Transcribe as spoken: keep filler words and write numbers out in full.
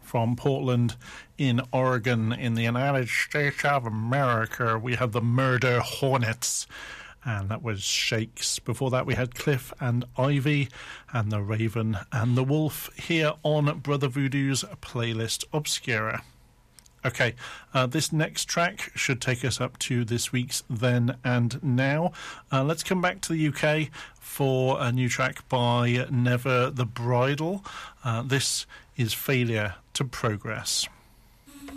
from Portland in Oregon in the United States of America. We have the Murder Hornets, and that was Shakes. Before that we had Cliff and Ivy and the Raven and the Wolf here on Brother Voodoo's Playlist Obscura. Okay, uh, this next track should take us up to this week's Then and Now. Uh, let's come back to the U K for a new track by Never the Bridal. Uh, this is Failure to Progress.